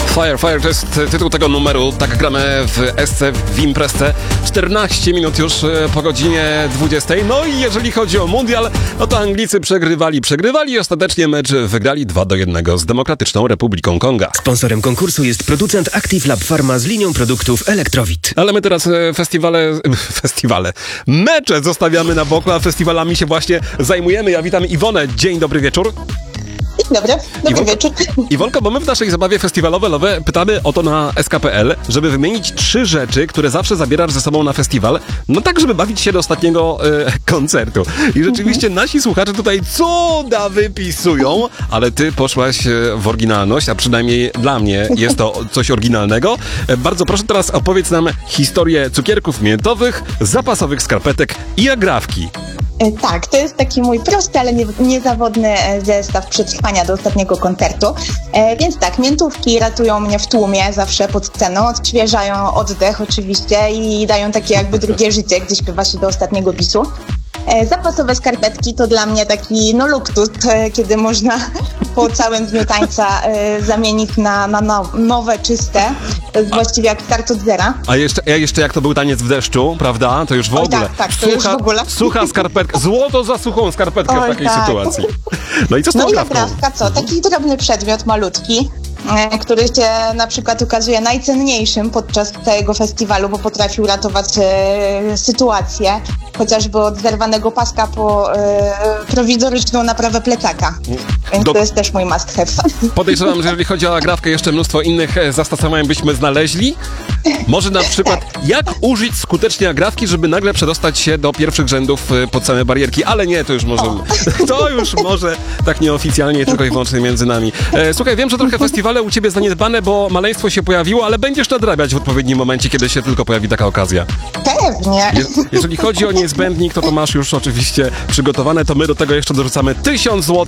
Fire to jest tytuł tego numeru. Tak gramy w SC w Imprezce. 14 minut już po godzinie 20. No i jeżeli chodzi o mundial, no to Anglicy przegrywali i ostatecznie mecz wygrali 2-1 z Demokratyczną Republiką Konga. Sponsorem konkursu jest producent Active Lab Pharma z linią produktów Elektrowit. Ale my teraz mecze zostawiamy na boku, a festiwalami się właśnie zajmujemy. Ja witam Iwonę. Dzień dobry wieczór. Dobry wieczór. Iwonko, bo my w naszej zabawie festiwalowe pytamy o to na sk.pl, żeby wymienić 3 rzeczy, które zawsze zabierasz ze sobą na festiwal, no tak, żeby bawić się do ostatniego koncertu. I rzeczywiście nasi słuchacze tutaj cuda wypisują, ale ty poszłaś w oryginalność, a przynajmniej dla mnie jest to coś oryginalnego. Bardzo proszę, teraz opowiedz nam historię cukierków miętowych, zapasowych skarpetek i agrafki. Tak, to jest taki mój prosty, ale niezawodny zestaw przetrwania do ostatniego koncertu. Więc tak, miętówki ratują mnie w tłumie zawsze pod sceną, odświeżają oddech oczywiście i dają takie jakby drugie życie, gdy śpiewa się do ostatniego bisu. Zapasowe skarpetki to dla mnie taki luksus, kiedy można po całym dniu tańca zamienić na nowe, czyste. To jest właściwie jak start od zera. A jeszcze jak to był taniec w deszczu, prawda? To już w ogóle. Tak, to już w ogóle. Sucha skarpetka, złoto za suchą skarpetkę w takiej sytuacji. No i co z tą agrafką? No i agrafka co? Taki drobny przedmiot, malutki, który się na przykład ukazuje najcenniejszym podczas całego festiwalu, bo potrafił ratować sytuację, chociażby od zerwanego paska po prowizoryczną naprawę plecaka. Więc to jest też mój must have. Podejrzewam, że jeżeli chodzi o agrafkę, jeszcze mnóstwo innych zastosowań byśmy znaleźli. Może na przykład, jak użyć skutecznie agrafki, żeby nagle przedostać się do pierwszych rzędów pod same barierki, ale nie, to już może tak nieoficjalnie, tylko i wyłącznie między nami. Słuchaj, wiem, że trochę festiwale u ciebie zaniedbane, bo maleństwo się pojawiło, ale będziesz nadrabiać w odpowiednim momencie, kiedy się tylko pojawi taka okazja. Pewnie. Jeżeli chodzi o niezbędnik, to masz już oczywiście przygotowane, to my do tego jeszcze dorzucamy 1000 zł